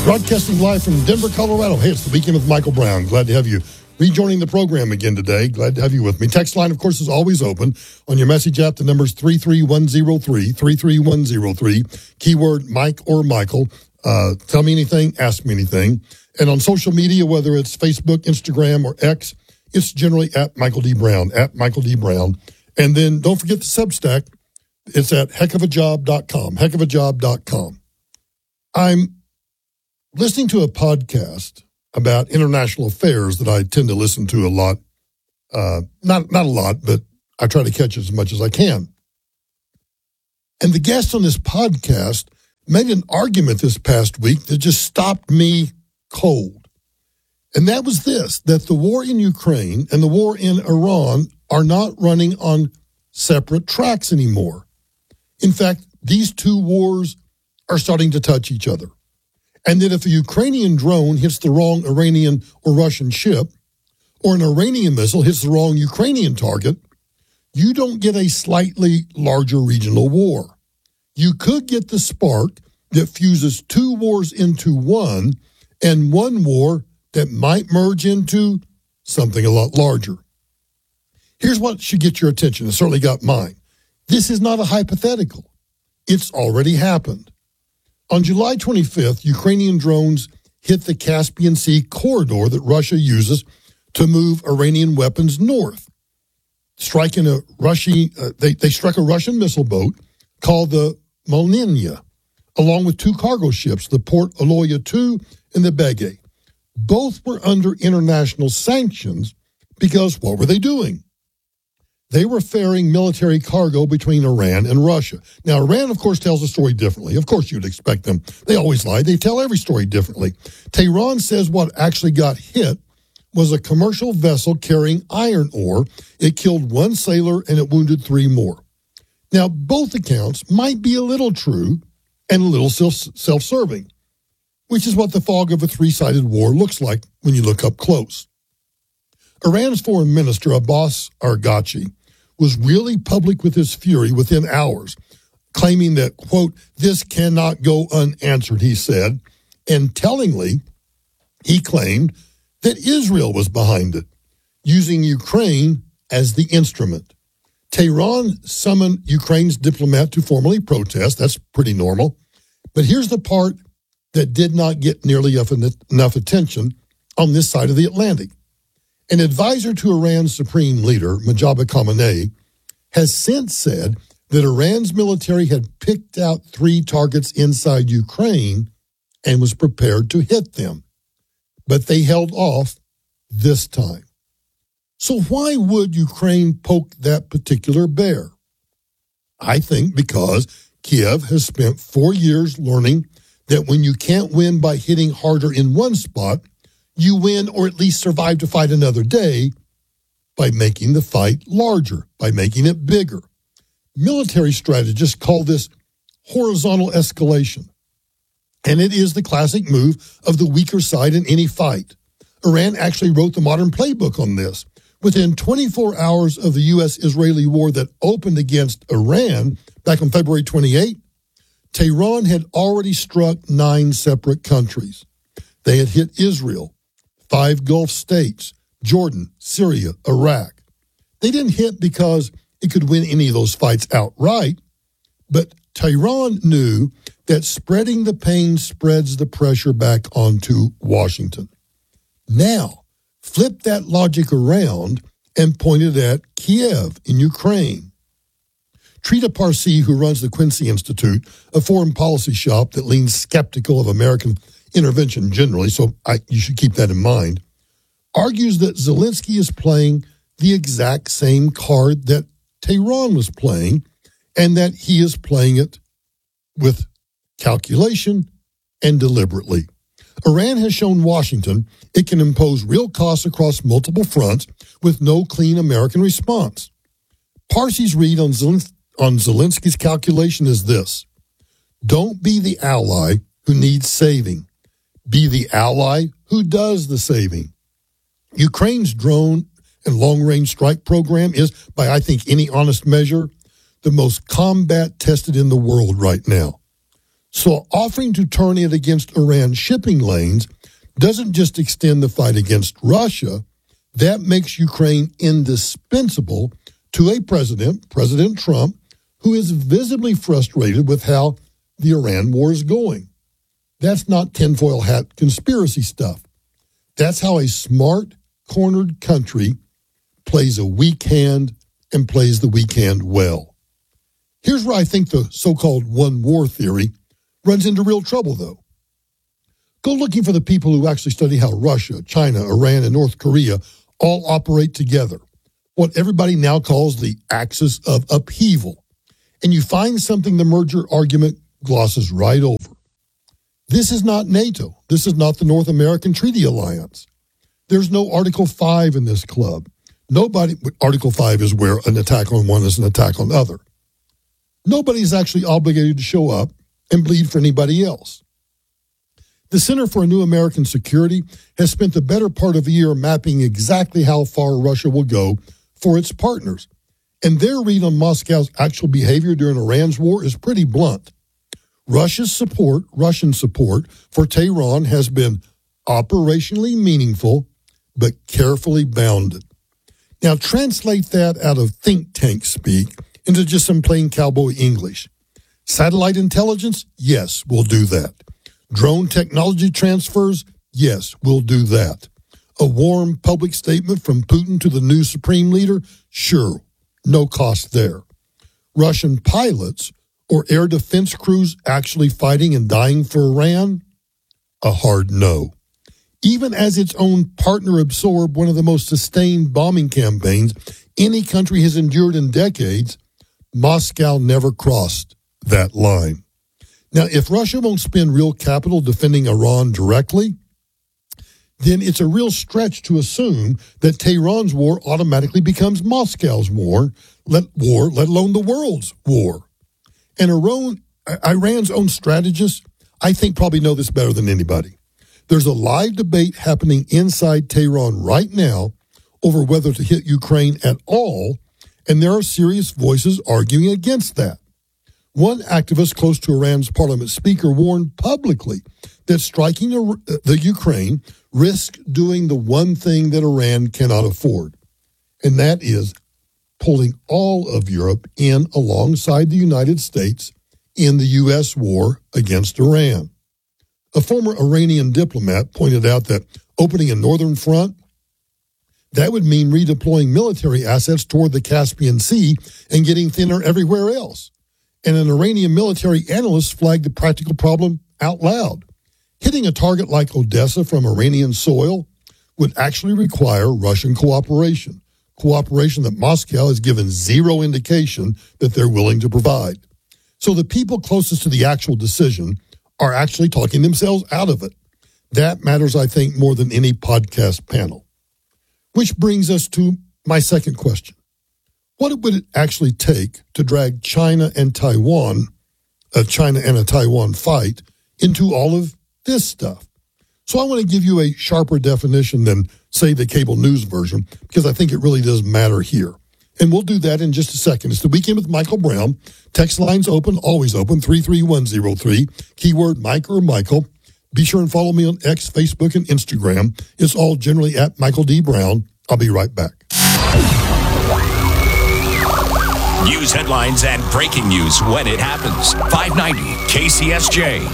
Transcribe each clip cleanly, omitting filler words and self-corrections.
Broadcasting live from Denver, Colorado. Hey, it's the Weekend with Michael Brown. Glad to have you rejoining the program again today. Glad to have you with me. Text line, of course, is always open. On your message app, the number's 33103, 33103. Keyword Mike or Michael. Tell me anything, ask me anything. And on social media, whether it's Facebook, Instagram, or X, it's generally at Michael D. Brown, at Michael D. Brown. And then don't forget the Substack. It's at heckofajob.com, heckofajob.com. I'm listening to a podcast about international affairs that I tend to listen to a lot. Not a lot, but I try to catch as much as I can. And the guest on this podcast made an argument this past week that just stopped me cold. And that was this, that the war in Ukraine and the war in Iran are not running on separate tracks anymore. In fact, these two wars are starting to touch each other. And that if a Ukrainian drone hits the wrong Iranian or Russian ship, or an Iranian missile hits the wrong Ukrainian target, you don't get a slightly larger regional war. You could get the spark that fuses two wars into one, and one war that might merge into something a lot larger. Here's what should get your attention. It certainly got mine. This is not a hypothetical. It's already happened. On July 25th, Ukrainian drones hit the Caspian Sea corridor that Russia uses to move Iranian weapons north, striking they struck a Russian missile boat called the Molniya, along with two cargo ships, the Port Oloya II and the Begay. Both were under international sanctions because what were they doing? They were ferrying military cargo between Iran and Russia. Now, Iran, of course, tells the story differently. Of course, you'd expect them. They always lie. They tell every story differently. Tehran says what actually got hit was a commercial vessel carrying iron ore. It killed one sailor and it wounded three more. Now, both accounts might be a little true and a little self-serving, which is what the fog of a three-sided war looks like when you look up close. Iran's foreign minister, Abbas Araghchi, was really public with his fury within hours, claiming that, quote, this cannot go unanswered, he said, and tellingly, he claimed that Israel was behind it, using Ukraine as the instrument. Tehran summoned Ukraine's diplomat to formally protest. That's pretty normal. But here's the part that did not get nearly enough attention on this side of the Atlantic. An advisor to Iran's supreme leader, Mojtaba Khamenei, has since said that Iran's military had picked out three targets inside Ukraine and was prepared to hit them. But they held off this time. So why would Ukraine poke that particular bear? I think because Kiev has spent 4 years learning that when you can't win by hitting harder in one spot, you win or at least survive to fight another day by making the fight larger, by making it bigger. Military strategists call this horizontal escalation. And it is the classic move of the weaker side in any fight. Iran actually wrote the modern playbook on this. Within 24 hours of the U.S.-Israeli war that opened against Iran back on February 28, Tehran had already struck 9 separate countries. They had hit Israel, 5 Gulf states, Jordan, Syria, Iraq. They didn't hit because it could win any of those fights outright, but Tehran knew that spreading the pain spreads the pressure back onto Washington. Now, flip that logic around and point it at Kiev in Ukraine. Trita Parsi, who runs the Quincy Institute, a foreign policy shop that leans skeptical of American intervention generally, so you should keep that in mind, argues that Zelensky is playing the exact same card that Tehran was playing, and that he is playing it with calculation and deliberately. Iran has shown Washington it can impose real costs across multiple fronts with no clean American response. Parsi's read on Zelensky's calculation is this: don't be the ally who needs saving. Be the ally who does the saving. Ukraine's drone and long-range strike program is, by I think any honest measure, the most combat-tested in the world right now. So offering to turn it against Iran's shipping lanes doesn't just extend the fight against Russia. That makes Ukraine indispensable to a president, President Trump, who is visibly frustrated with how the Iran war is going. That's not tinfoil hat conspiracy stuff. That's how a smart, cornered country plays a weak hand and plays the weak hand well. Here's where I think the so-called one war theory runs into real trouble, though. Go looking for the people who actually study how Russia, China, Iran, and North Korea all operate together, what everybody now calls the axis of upheaval, and you find something the merger argument glosses right over. This is not NATO. This is not the North American Treaty Alliance. There's no Article 5 in this club. Article 5 is where an attack on one is an attack on the other. Nobody's actually obligated to show up and bleed for anybody else. The Center for a New American Security has spent the better part of a year mapping exactly how far Russia will go for its partners. And their read on Moscow's actual behavior during Iran's war is pretty blunt. Russian support for Tehran has been operationally meaningful, but carefully bounded. Now translate that out of think tank speak into just some plain cowboy English. Satellite intelligence? Yes, we'll do that. Drone technology transfers? Yes, we'll do that. A warm public statement from Putin to the new supreme leader? Sure, no cost there. Russian pilots or air defense crews actually fighting and dying for Iran? A hard no. Even as its own partner absorbed one of the most sustained bombing campaigns any country has endured in decades, Moscow never crossed that line. Now, if Russia won't spend real capital defending Iran directly, then it's a real stretch to assume that Tehran's war automatically becomes Moscow's war, let alone the world's war. And Iran's own strategists, I think, probably know this better than anybody. There's a live debate happening inside Tehran right now over whether to hit Ukraine at all, and there are serious voices arguing against that. One activist close to Iran's parliament speaker warned publicly that striking the Ukraine risks doing the one thing that Iran cannot afford, and that is pulling all of Europe in alongside the United States in the U.S. war against Iran. A former Iranian diplomat pointed out that opening a northern front, that would mean redeploying military assets toward the Caspian Sea and getting thinner everywhere else. And an Iranian military analyst flagged the practical problem out loud. Hitting a target like Odessa from Iranian soil would actually require Russian cooperation that Moscow has given zero indication that they're willing to provide. So the people closest to the actual decision are actually talking themselves out of it. That matters, I think, more than any podcast panel. Which brings us to my second question. What would it actually take to drag China and a Taiwan fight into all of this stuff? So I want to give you a sharper definition than, say, the cable news version, because I think it really does matter here. And we'll do that in just a second. It's the Weekend with Michael Brown. Text lines open, always open, 33103, keyword Mike or Michael. Be sure and follow me on X, Facebook, and Instagram. It's all generally at Michael D. Brown. I'll be right back. News headlines and breaking news when it happens. 590 KCSJ.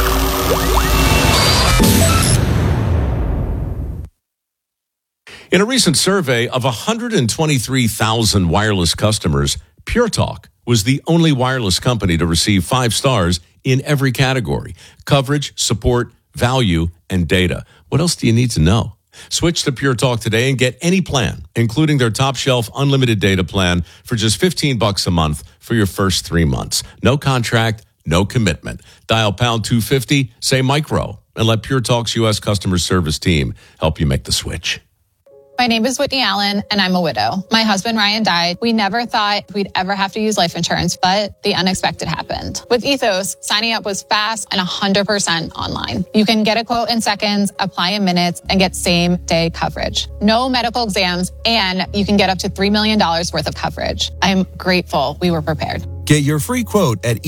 In a recent survey of 123,000 wireless customers, Pure Talk was the only wireless company to receive 5 stars in every category: coverage, support, value, and data. What else do you need to know? Switch to Pure Talk today and get any plan, including their top shelf unlimited data plan for just $15 a month for your first 3 months. No contract, no commitment. Dial pound 250, say micro, and let Pure Talk's U.S. customer service team help you make the switch. My name is Whitney Allen, and I'm a widow. My husband, Ryan, died. We never thought we'd ever have to use life insurance, but the unexpected happened. With Ethos, signing up was fast and 100% online. You can get a quote in seconds, apply in minutes, and get same-day coverage. No medical exams, and you can get up to $3 million worth of coverage. I'm grateful we were prepared. Get your free quote at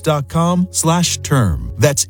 ethos.com/term. That's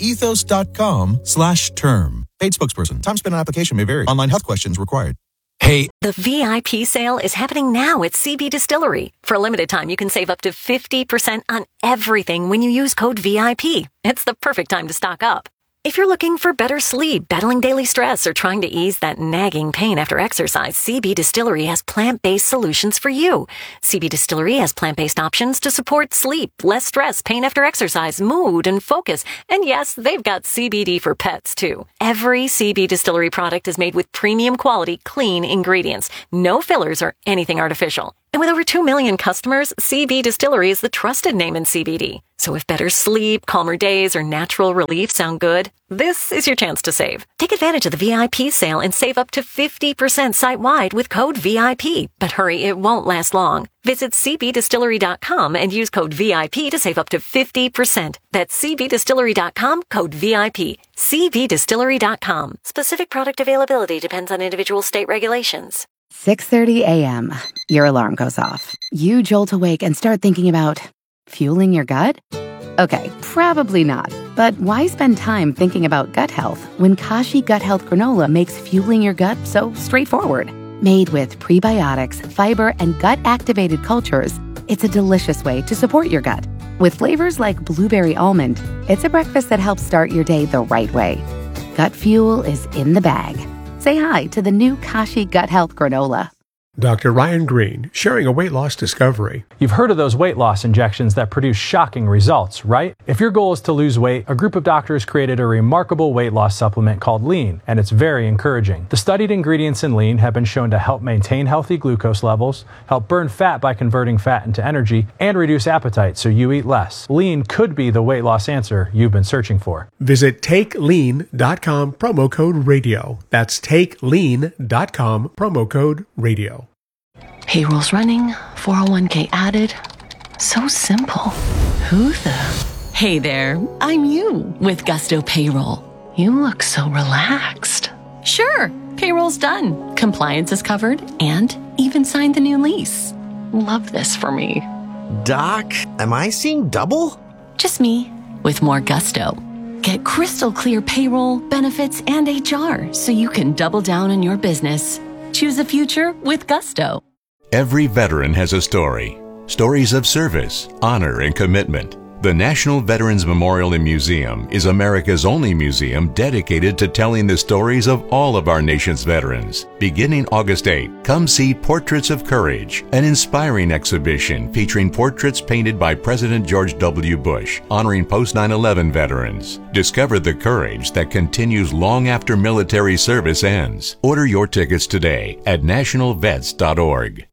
ethos.com/term. Paid spokesperson. Time spent on application may vary. Online health questions required. Hey. The VIP sale is happening now at CB Distillery. For a limited time, you can save up to 50% on everything when you use code VIP. It's the perfect time to stock up. If you're looking for better sleep, battling daily stress, or trying to ease that nagging pain after exercise, CB Distillery has plant-based solutions for you. CB Distillery has plant-based options to support sleep, less stress, pain after exercise, mood, and focus. And yes, they've got CBD for pets, too. Every CB Distillery product is made with premium quality, clean ingredients. No fillers or anything artificial. And with over 2 million customers, CB Distillery is the trusted name in CBD. So if better sleep, calmer days, or natural relief sound good, this is your chance to save. Take advantage of the VIP sale and save up to 50% site-wide with code VIP. But hurry, it won't last long. Visit cbdistillery.com and use code VIP to save up to 50%. That's cbdistillery.com, code VIP. cbdistillery.com. Specific product availability depends on individual state regulations. 6:30 a.m. Your alarm goes off. You jolt awake and start thinking about fueling your gut? Okay, probably not. But why spend time thinking about gut health when Kashi Gut Health Granola makes fueling your gut so straightforward? Made with prebiotics, fiber, and gut-activated cultures, it's a delicious way to support your gut. With flavors like blueberry almond, it's a breakfast that helps start your day the right way. Gut fuel is in the bag. Say hi to the new Kashi Gut Health Granola. Dr. Ryan Green, sharing a weight loss discovery. You've heard of those weight loss injections that produce shocking results, right? If your goal is to lose weight, a group of doctors created a remarkable weight loss supplement called Lean, and it's very encouraging. The studied ingredients in Lean have been shown to help maintain healthy glucose levels, help burn fat by converting fat into energy, and reduce appetite so you eat less. Lean could be the weight loss answer you've been searching for. Visit TakeLean.com, promo code radio. That's TakeLean.com, promo code radio. Payroll's running, 401k added. So simple. Who the? Hey there, I'm you with Gusto Payroll. You look so relaxed. Sure, payroll's done. Compliance is covered and even signed the new lease. Love this for me. Doc, am I seeing double? Just me with more gusto. Get crystal clear payroll, benefits, and HR so you can double down on your business. Choose the future with Gusto. Every veteran has a story. Stories of service, honor, and commitment. The National Veterans Memorial and Museum is America's only museum dedicated to telling the stories of all of our nation's veterans. Beginning August 8, come see Portraits of Courage, an inspiring exhibition featuring portraits painted by President George W. Bush, honoring post-9/11 veterans. Discover the courage that continues long after military service ends. Order your tickets today at nationalvets.org.